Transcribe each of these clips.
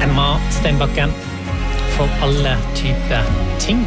Emma Steinbakken for alle typer ting.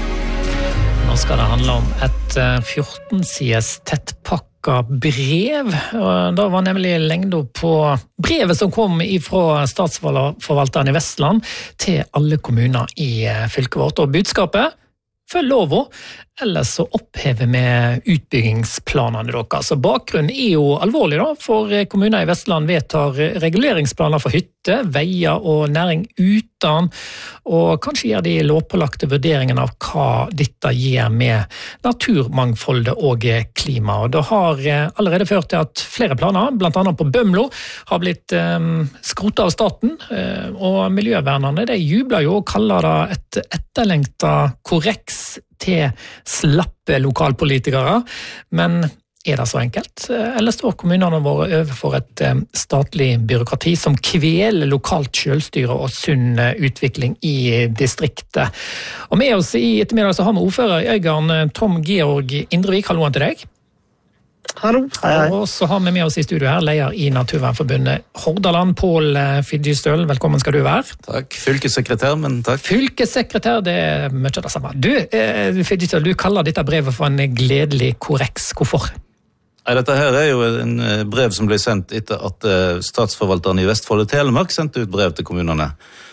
Nå skal det handle om et 14-sides tettpakka brev. Da var nemlig lengda på brevet som kom fra statsforvalteren i Vestland til alle kommuner i fylket vårt. Og budskapet: følg lova, ellers så opphever vi utbyggingsplanene deres. Så bakgrunnen jo alvorlig da, for kommuner i Vestland vedtar reguleringsplaner for hytte, veier og næring uten, og kanskje gjør de lovpålagte vurderingen av hva dette gir med naturmangfoldet og klima. Og det har allerede ført til at flere planer, blant annet på Bømlo, har blitt skrotet av staten, og miljøvernerne de jubler jo og kaller det et etterlengtet korreks til slappe lokalpolitikere, men det så enkelt? Eller står kommunene våre overfor et statlig byråkrati som kveler lokalt selvstyre og sunn utvikling i distriktet? Og med oss i ettermiddag så har vi ordfører i Øygarden, Tom Georg Indrevik. Halloen til deg. Hallo. Hei. Og så har vi med oss i studio her, leder i Naturvernforbundet Hordaland, Pål Fidjestøl. Velkommen skal du være. Takk. Fylkessekretær, men takk. Fylkessekretær, det mye av det samme. Du, Fidjestøl, du kaller dette brevet for en gledelig korreks. Hvorfor? Dette her jo en brev som ble sendt etter at statsforvalteren i Vestfold og Telemark sendte ut brev til kommunene,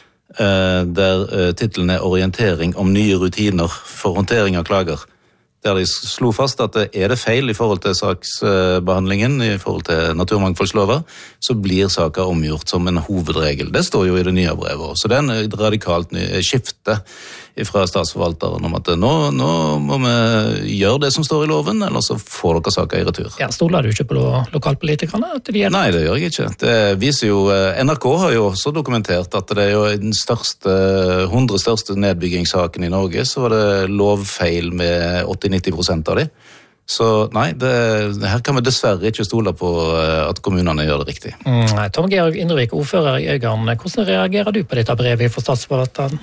der titelen orientering om nye rutiner for håndtering av klager. Der de slo fast at det feil i forhold til saksbehandlingen, i forhold til naturmangfoldslover, så blir saker omgjort som en hovedregel. Det står jo i det nye brevet. Så det en radikalt skifte fra statsforvalteren om at nå må vi gjøre det som står i loven, eller så får dere saker i retur. Ja, stoler du ikke på lokalpolitikerne? Nei, det gjør jeg ikke. Det viser jo, NRK har jo også dokumentert at det jo den 100 største nedbyggingssaken i Norge, så var det lovfeil med 80-90% av de. Så nei, her kan vi dessverre ikke stole på at kommunene gjør det riktig. Tom Georg Indrevik, ordfører i Øygarden. Hvordan reagerer du på dette brevet fra statsforvalteren?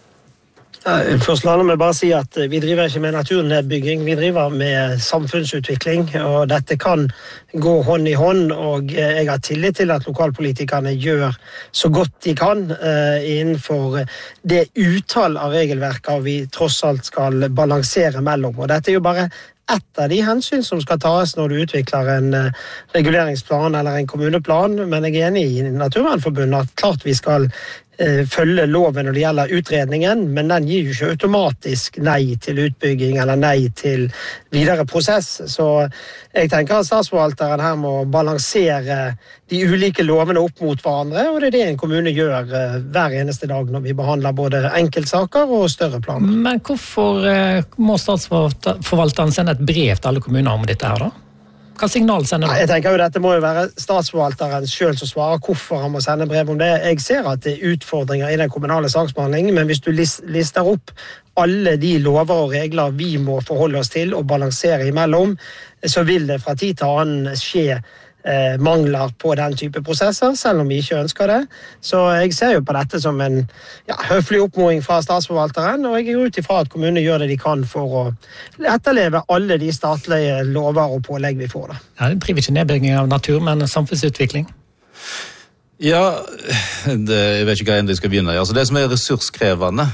Først la meg bare si at vi driver ikke med naturnedbygging, vi driver med samfunnsutvikling, og dette kan gå hånd i hånd, og jeg har tillit til at lokalpolitikerne gjør så godt de kan innenfor det utall av regelverker vi tross alt skal balansere mellom. Og dette jo bare ett av de hensyn som skal tas når du utvikler en reguleringsplan eller en kommuneplan, men jeg enig i Naturvernforbundet at klart vi skal følge loven når det gjelder utredningen, men den gir jo ikke automatisk nei til utbygging eller nei til videre prosess. Så jeg tenker at statsforvalteren her må balansere de ulike lovene opp mot hverandre, og det det en kommune gjør hver eneste dag når vi behandler både enkeltsaker og større planer. Men hvorfor må statsforvalteren sende et brev til alle kommuner om dette her da? Hva signal sender du? Jeg tenker jo dette må jo være statsforvalteren selv som svarer hvorfor han må sende brev om det. Jeg ser at det utfordringer i den kommunale saksbehandlingen, men hvis du lister opp alle de lover og regler vi må forholde oss til og balansere imellom, så vil det fra tid til annen skje mangler på den type prosesser, selv om vi ikke ønsker det. Så jeg ser jo på dette som en høflig oppmåling fra statsforvalteren, og jeg går ut ifra at kommunene gjør det de kan for å etterleve alle de statlige lover og pålegg vi får. Ja, det driver ikke nedbygging av natur, men samfunnsutvikling. Ja, jeg vet ikke hva jeg skal begynne. Altså, det som ressurskrevende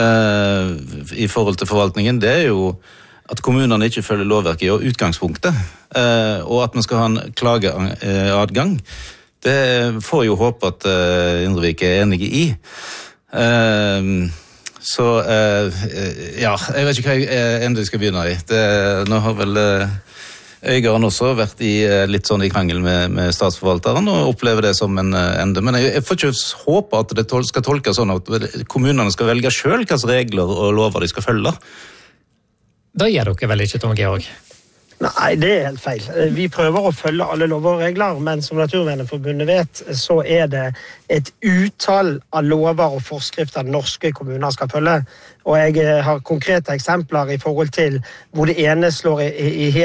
i forhold til forvaltningen, det jo at kommunene ikke følger lovverket i utgangspunktet, og at man skal ha en klageadgang. Det får jo håpe at Indrevik enig i. Så jeg vet ikke hva jeg endelig skal begynne i. Nå har vel Øygarden også vært litt sånn i krangel med statsforvalteren og opplever det som en ende. Men jeg får ikke håpe at det skal tolkes sånn at kommunene skal velge selv hvilke regler og lover de skal følge. Da gjør dere vel ikke, Tom Georg? Nei, det helt feil. Vi prøver å følge alle lover og regler, men som Naturvernforbundet vet, så det et utall av lover og forskrifter norske kommuner skal følge. Og jeg har konkrete eksempler i forhold til hvor det ene slår i hel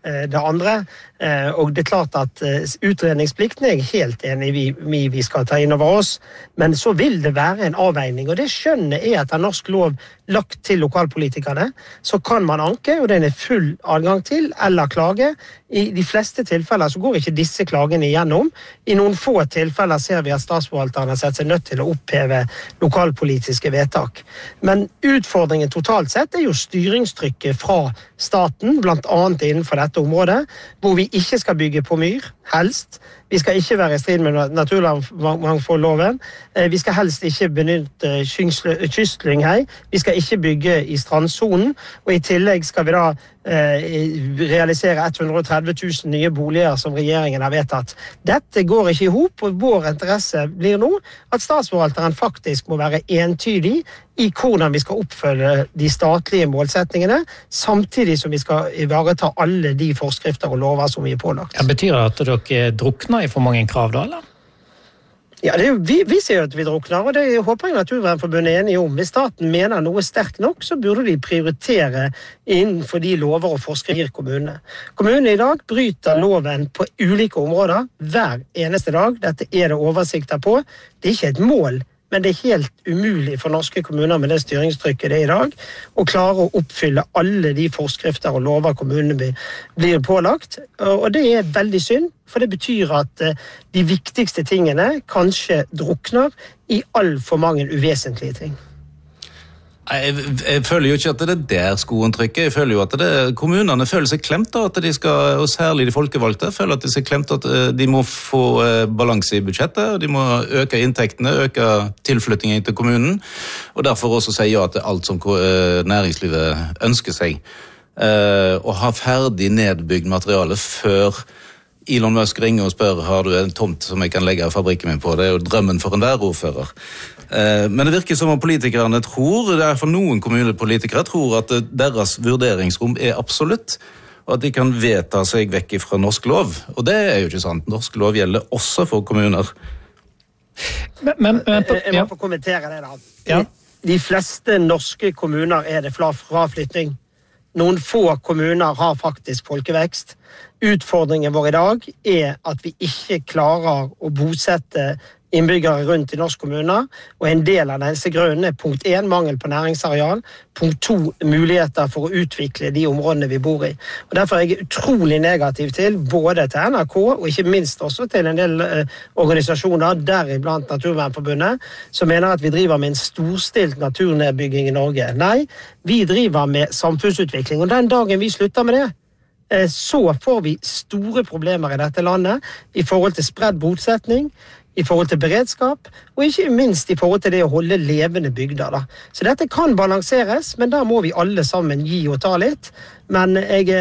det andre. Og det klart at utredningsplikten jeg helt enig vi skal ta inn over oss, men så vil det være en avveining, og det skjønner etter norsk lov lagt til lokalpolitikerne, så kan man anke, og den full adgang til, eller klage. I de fleste tilfeller så går ikke disse klagene igjennom. I noen få tilfeller ser vi at statsforvalteren har sett seg nødt til å oppheve lokalpolitiske vedtak. Men utfordringen totalt sett jo styringstrykket fra staten, blant annet innenfor dette området, hvor vi ikke skal bygge på myr, helst. Vi skal ikke være i strid med naturmangfoldloven. Vi skal helst ikke benytte kystlynghay. Vi skal ikke bygge i strandzonen, og i tillegg skal vi da realisere 130 000 nye boliger som regjeringen har vedtatt. Dette går ikke i hop, og vår interesse blir nå at statsforvalteren faktisk må være entydig i hvordan vi skal oppfølge de statlige målsetningene, samtidig som vi skal ivareta alle de forskrifter og lover som vi pålagt. Ja, betyr det at dere drukner i for mange krav da, eller? Ja, vi ser jo at vi drukner, og det håper jeg Naturvernforbundet enige om. Hvis staten mener noe sterkt nok, så burde de prioritere innenfor de lover og forskrifter kommunene. Kommunene i dag bryter loven på ulike områder hver eneste dag. Dette det oversikter på. Det ikke et mål, men det helt umulig for norske kommuner med det styringstrykket det i dag, å klare å oppfylle alle de forskrifter og lover kommunene blir pålagt. Og det veldig synd, for det betyr at de viktigste tingene kanskje drukner i alt for mange uvesentlige ting. Jeg føler jo ikke at det der skoen trykker. Jeg føler jo at kommunene føler seg klemt av at de skal, og særlig de folkevalgte, føler at de seg klemt at de må få balanse i budsjettet, og de må øke inntektene, øke tilflyttingen til kommunen, og derfor også si ja til alt som næringslivet ønsker seg. Og ha ferdig nedbygd materiale før Elon Musk ringer og spør, har du en tomt som jeg kan legge fabrikken min på? Det jo drømmen for enhver ordfører. Men det virker som om politikerne tror, det for noen kommunepolitikere, tror at deres vurderingsrom absolutt, og at de kan vedta seg vekk fra norsk lov. Og det jo ikke sant. Norsk lov gjelder også for kommuner. Jeg må få kommentere det da. Ja. De fleste norske kommuner det fraflytting. Noen få kommuner har faktisk folkevekst. Utfordringen vår i dag at vi ikke klarer å bosette innbyggere rundt i norsk kommuner, og en del av disse grunnene punkt 1, mangel på næringsareal, punkt 2, muligheter for å utvikle de områdene vi bor i. Og derfor jeg utrolig negativ til, både til NRK, og ikke minst også til en del organisasjoner, deriblant Naturvernforbundet, som mener at vi driver med en storstilt naturnedbygging i Norge. Nei, vi driver med samfunnsutvikling, og den dagen vi slutter med det, så får vi store problemer i dette landet i forhold til spredt bosetning, i forhold til beredskap, og ikke minst i forhold til det å holde levende bygder. Da. Så dette kan balanseres, men da må vi alle sammen gi og ta litt. Men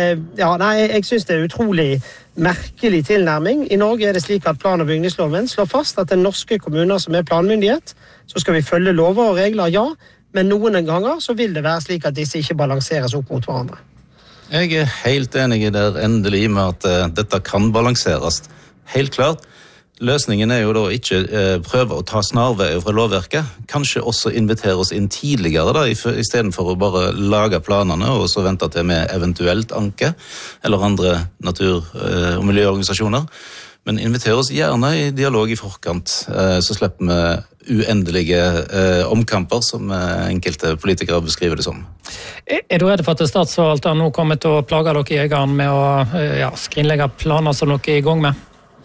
jeg synes det utrolig merkelig tilnærming. I Norge det slik at plan- og bygningsloven slår fast at den norske kommuner som planmyndighet, så skal vi følge lover og regler, ja, men noen ganger så vil det være slik at disse ikke balanseres opp mot hverandre. Jeg helt enig i det endelig med at dette kan balanseres. Helt klart. Løsningen jo da ikke prøve å ta snarveier fra lovverket, kanskje også invitere oss inn tidligere da, i stedet for å bare lage planene og så vente til med eventuelt anke, eller andre natur- og miljøorganisasjoner. Men inviter oss gjerne i dialog i forkant, så slipper vi uendelige omkamper som enkelte politikere beskriver det som. Du redd for at statsforvalteren nå kommer til å plage dere i øynene med å skrinlegge planer som dere i gang med?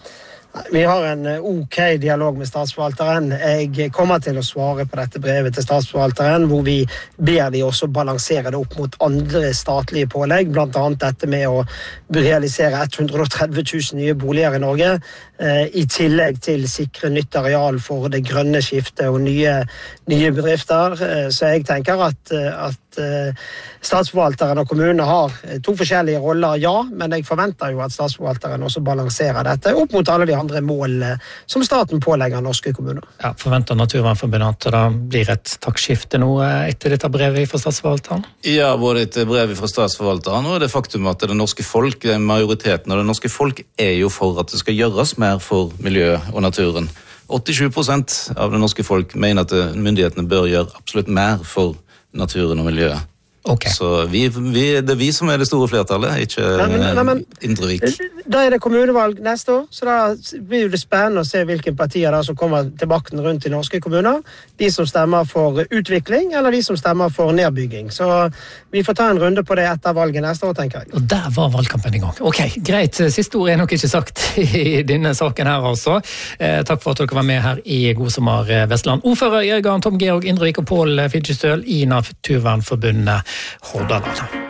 Vi har en ok dialog med statsforvalteren. Jeg kommer til å svare på dette brevet til statsforvalteren, hvor vi ber de også balansere det opp mot andre statlige pålegg, blant annet dette med å realisere 130 000 nye boliger i Norge, i tillegg til sikre nytt areal for det grønne skiftet og nye bedrifter. Så jeg tenker at statsforvalteren og kommunene har to forskjellige roller, ja, men jeg forventer jo at statsforvalteren også balanserer dette opp mot alle de andre målene som staten pålegger norske kommuner. Ja, forventer Naturvernforbundet at det blir et taktskifte nå etter dette brevet fra statsforvalteren? Ja, både etter brevet fra statsforvalteren og det faktum at det norske folk, majoriteten av det norske folk jo for at det skal gjøres mer for miljøet og naturen. 87% av det norske folk mener at myndighetene bør gjøre absolutt mer for naturen og miljøet. Okay. Så det vi som det store flertallet, ikke Indre Vik. Da det kommunevalg neste år, så da blir det spennende å se hvilke partier som kommer til makten rundt i norske kommuner. De som stemmer for utvikling, eller de som stemmer for nedbygging. Så vi får ta en runde på det etter valget neste år, tenker jeg. Og der var valgkampen i gang. Ok, greit. Siste ord nok ikke sagt i denne saken her, altså. Takk for at dere var med her i God sommer Vestland. Ordfører Jørgen Tom Georg Indre Vik og Pål Fidjestøl i Naturvernforbundet Hordaland.